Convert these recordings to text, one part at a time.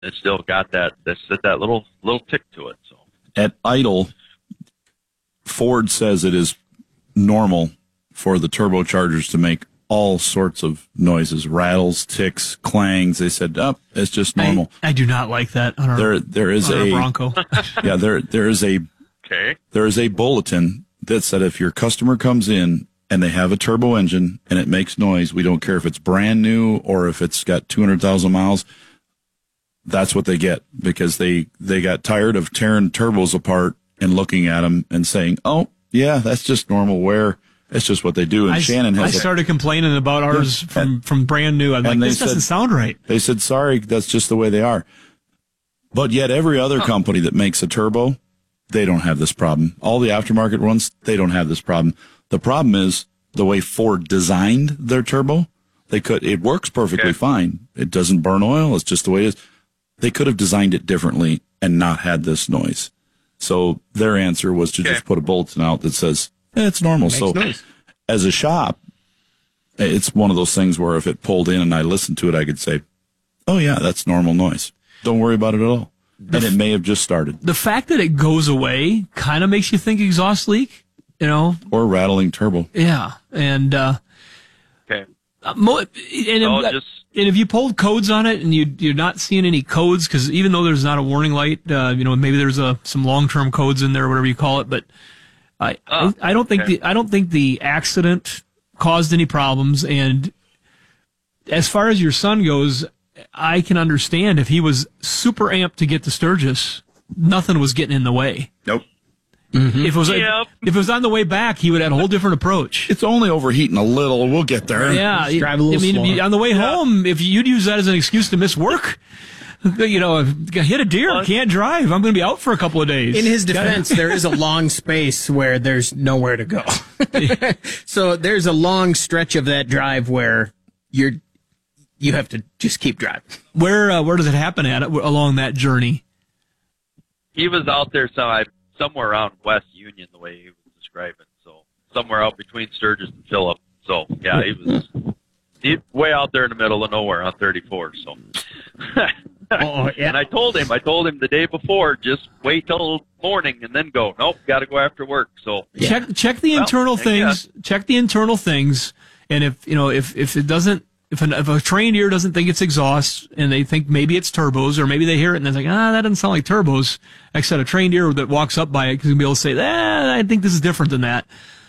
It's still got that little tick to it. So at idle, Ford says it is normal for the turbochargers to make all sorts of noises, rattles, ticks, clangs. They said, it's just normal. I do not like that on our, there is on a our Bronco. Yeah, there is a bulletin that said if your customer comes in and they have a turbo engine and it makes noise, we don't care if it's brand new or if it's got 200,000 miles, that's what they get, because they got tired of tearing turbos apart and looking at them and saying, oh, yeah, that's just normal wear. It's just what they do. And Shannon has. I started complaining about ours from brand new. I'm like, this doesn't sound right. They said, sorry, that's just the way they are. But yet every other company that makes a turbo, they don't have this problem. All the aftermarket ones, they don't have this problem. The problem is the way Ford designed their turbo. It works perfectly fine. It doesn't burn oil. It's just the way it is. They could have designed it differently and not had this noise. So their answer was to just put a bulletin out that says, it's normal. So as a shop, it's one of those things where if it pulled in and I listened to it, I could say, oh, yeah, that's normal noise. Don't worry about it at all. And it may have just started. The fact that it goes away kind of makes you think exhaust leak, Or rattling turbo. Yeah. And, okay. And if you pulled codes on it and you're not seeing any codes, because even though there's not a warning light, maybe there's some long-term codes in there, whatever you call it, but I don't think the accident caused any problems. And as far as your son goes, I can understand if he was super amped to get to Sturgis, nothing was getting in the way. Nope. Mm-hmm. If it was on the way back, he would have a whole different approch. It's only overheating a little. We'll get there. Yeah. Drive a little slower. On the way home, if you'd use that as an excuse to miss work, hit a deer, can't drive. I'm going to be out for a couple of days. In his defense, there is a long space where there's nowhere to go. So there's a long stretch of that drive where you have to just keep driving. Where does it happen at along that journey? He was out there somewhere around West Union, the way he was describing. So somewhere out between Sturgis and Phillip. So yeah, he's way out there in the middle of nowhere on 34. So. And I told him the day before, just wait till morning and then go. Nope, got to go after work. So check the internal things. Check the internal things, and if it doesn't. If a trained ear doesn't think it's exhaust and they think maybe it's turbos, or maybe they hear it and they're like, that doesn't sound like turbos, except a trained ear that walks up by it can be able to say, I think this is different than that.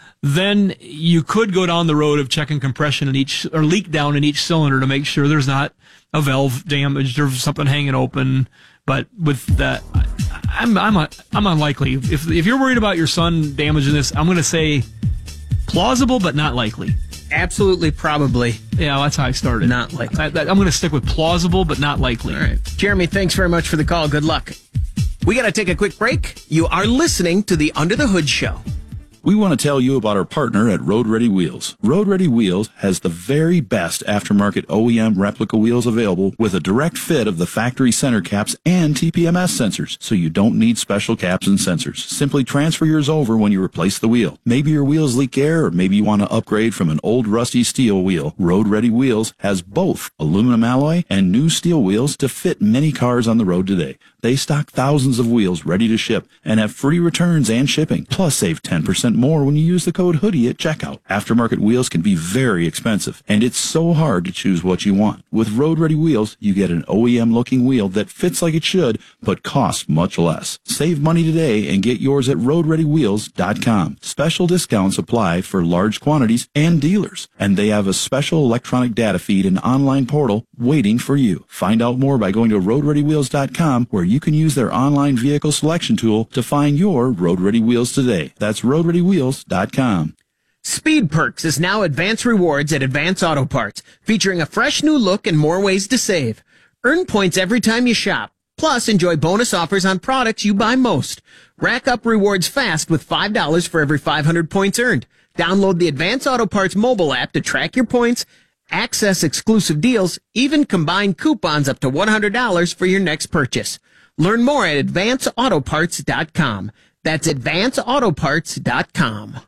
Then you could go down the road of checking compression or leak down in each cylinder to make sure there's not a valve damaged or something hanging open. But with that, I'm unlikely. If you're worried about your son damaging this, I'm going to say plausible, but not likely. Absolutely, probably. Yeah, that's how I started. Not likely. I'm going to stick with plausible, but not likely. All right. Jeremy, thanks very much for the call. Good luck. We got to take a quick break. You are listening to the Under the Hood Show. We want to tell you about our partner at Road Ready Wheels. Road Ready Wheels has the very best aftermarket OEM replica wheels available with a direct fit of the factory center caps and TPMS sensors, so you don't need special caps and sensors. Simply transfer yours over when you replace the wheel. Maybe your wheels leak air, or maybe you want to upgrade from an old rusty steel wheel. Road Ready Wheels has both aluminum alloy and new steel wheels to fit many cars on the road today. They stock thousands of wheels ready to ship and have free returns and shipping. Plus, save 10% more when you use the code HOODIE at checkout. Aftermarket wheels can be very expensive, and it's so hard to choose what you want. With Road Ready Wheels, you get an OEM-looking wheel that fits like it should, but costs much less. Save money today and get yours at RoadReadyWheels.com. Special discounts apply for large quantities and dealers, and they have a special electronic data feed and online portal waiting for you. Find out more by going to RoadReadyWheels.com, where you can use their online vehicle selection tool to find your Road Ready Wheels today. That's RoadReadyWheels.com. Speed Perks is now Advance Rewards at Advance Auto Parts, featuring a fresh new look and more ways to save. Earn points every time you shop. Plus, enjoy bonus offers on products you buy most. Rack up rewards fast with $5 for every 500 points earned. Download the Advance Auto Parts mobile app to track your points, access exclusive deals, even combine coupons up to $100 for your next purchase. Learn more at AdvanceAutoParts.com. That's AdvanceAutoParts.com.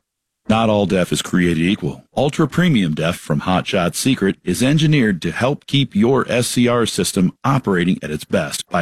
Not all DEF is created equal. Ultra Premium DEF from Hot Shot Secret is engineered to help keep your SCR system operating at its best by